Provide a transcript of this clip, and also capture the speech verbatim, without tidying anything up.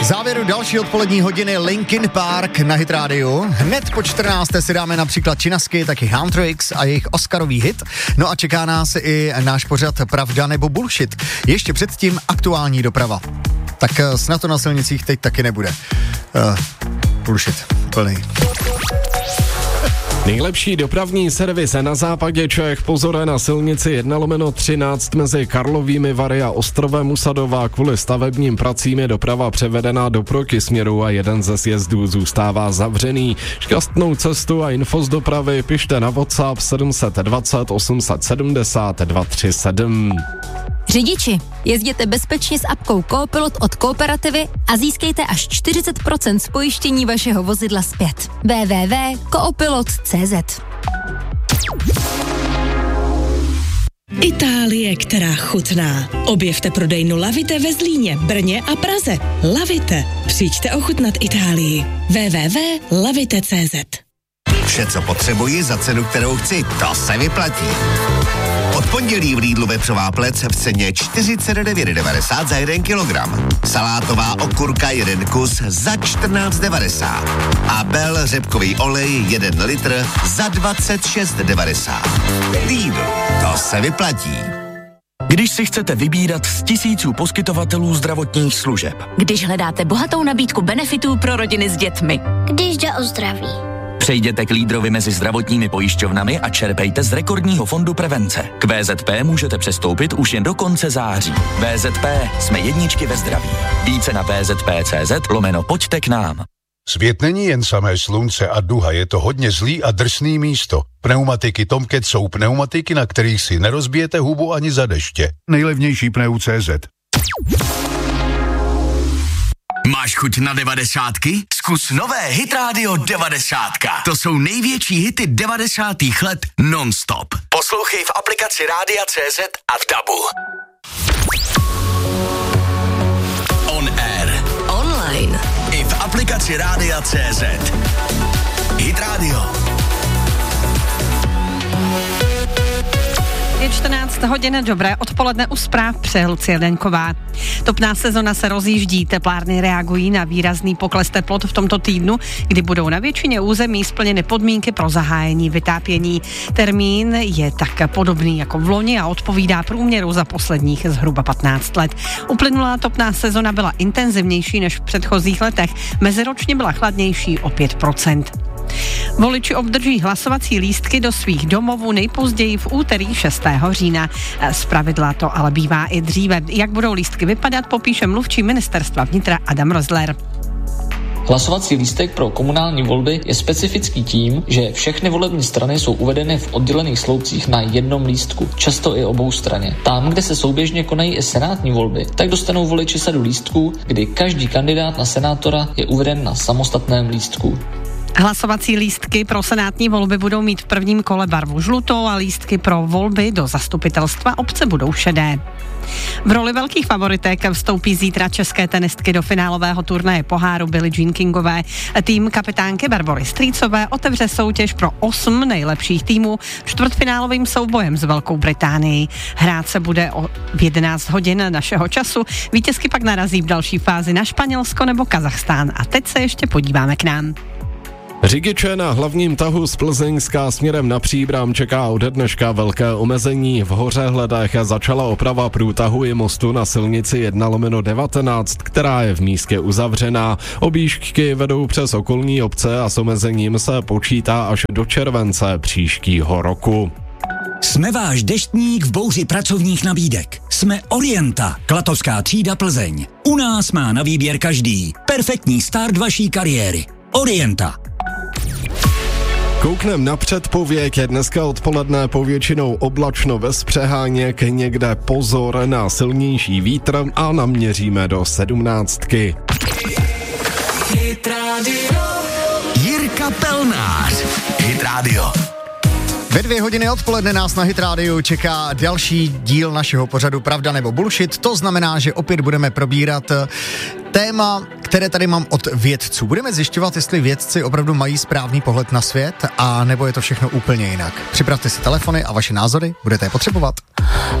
závěru další odpolední hodiny Linkin Park na Hit Radio. Hned po čtrnácté si dáme například Činasky, taky Huntrix a jejich Oscarový hit. No a čeká nás i náš pořad Pravda nebo bullshit. Ještě předtím aktuální doprava. Tak snad to na silnicích teď taky nebude. Uh, bullshit, plný. Nejlepší dopravní servis na západě Čech, pozor na silnici jedna lomeno třináct mezi Karlovými Vary a Ostrovem u Sadova. Kvůli stavebním pracím je doprava převedena do protisměru a jeden ze sjezdů zůstává zavřený. Šťastnou cestu a info z dopravy pište na WhatsApp sedm dva nula osm sedm nula dva tři sedm. Řidiči, jezděte bezpečně s apkou Coopilot od Kooperativy a získejte až čtyřicet procent z pojištění vašeho vozidla zpět. w w w tečka coopilot tečka c z. Itálie, která chutná. Objevte prodejnu Lavite ve Zlíně, Brně a Praze. Lavite. Přijďte ochutnat Itálii. w w w tečka lavite tečka c z. Vše, co potřebuji za cenu, kterou chci, to se vyplatí. Od pondělí v Lidlu vepřová plec v ceně čtyřicet devět devadesát za jeden kilogram. Salátová okurka jeden kus za čtrnáct devadesát. A Bell řepkový olej jeden litr za dvacet šest devadesát. Lidl, to se vyplatí. Když si chcete vybírat z tisíců poskytovatelů zdravotních služeb. Když hledáte bohatou nabídku benefitů pro rodiny s dětmi. Když jde o zdraví. Přejděte k lídrovi mezi zdravotními pojišťovnami a čerpejte z rekordního fondu prevence. K V Z P můžete přestoupit už jen do konce září. V Z P, jsme jedničky ve zdraví. Více na vzp.cz lomeno pojďte k nám. Svět není jen samé slunce a duha, je to hodně zlý a drsný místo. Pneumatiky Tomcat jsou pneumatiky, na kterých si nerozbijete hubu ani za deště. Nejlevnější pneu tečka cé zet. Máš chuť na devadesátky? Zkus nové Hit Radio devadesátka. To jsou největší hity devadesátých let non-stop. Poslouchej v aplikaci Rádia tečka cé zet a v dabu. On air. Online. I v aplikaci Rádia tečka cé zet. Hit Radio. Je čtrnáct hodin, dobré odpoledne u zpráv přeje Lucie Denková. Topná sezona se rozjíždí, teplárny reagují na výrazný pokles teplot v tomto týdnu, kdy budou na většině území splněny podmínky pro zahájení vytápění. Termín je tak podobný jako v loni a odpovídá průměru za posledních zhruba patnáct let. Uplynulá topná sezona byla intenzivnější než v předchozích letech, meziročně byla chladnější o pět procent. Voliči obdrží hlasovací lístky do svých domovů nejpozději v úterý šestého října. Zpravidla to ale bývá i dříve. Jak budou lístky vypadat, popíše mluvčí ministerstva vnitra Adam Rozler. Hlasovací lístek pro komunální volby je specifický tím, že všechny volební strany jsou uvedeny v oddělených sloupcích na jednom lístku, často i obou straně. Tam, kde se souběžně konají i senátní volby, tak dostanou voliči sadu lístků, kdy každý kandidát na senátora je uveden na samostatném lístku. Hlasovací lístky pro senátní volby budou mít v prvním kole barvu žlutou a lístky pro volby do zastupitelstva obce budou šedé. V roli velkých favoritek vstoupí zítra české tenistky do finálového turnaje poháru Billie Jean Kingové. Tým kapitánky Barbory Strýcové otevře soutěž pro osm nejlepších týmů čtvrtfinálovým soubojem s Velkou Británií. Hrát se bude o jedenáct hodin našeho času. Vítězky pak narazí v další fázi na Španělsko nebo Kazachstán. A teď se ještě podíváme k nám. Řidiče na hlavním tahu z Plzeňska směrem na Příbram čeká ode dneška velké omezení. V Hořehledech začala oprava průtahu i mostu na silnici jedna lomeno devatenáct, která je v místě uzavřená. Objížďky vedou přes okolní obce a s omezením se počítá až do července příštího roku. Jsme váš deštník v bouři pracovních nabídek. Jsme Orienta, Klatovská třída Plzeň. U nás má na výběr každý. Perfektní start vaší kariéry. Orienta. Kouknem na předpověď, je dneska odpoledne povětšinou oblačno bez přeháněk, někde pozor na silnější vítr a naměříme do sedmnáctky. Hit Radio. Jirka Pelnář. Hit Radio. Ve dvě hodiny odpoledne nás na Hit Radio čeká další díl našeho pořadu Pravda nebo bullshit. To znamená, že opět budeme probírat téma, které tady mám od vědců. Budeme zjišťovat, jestli vědci opravdu mají správný pohled na svět, a nebo je to všechno úplně jinak. Připravte si telefony a vaše názory, budete je potřebovat.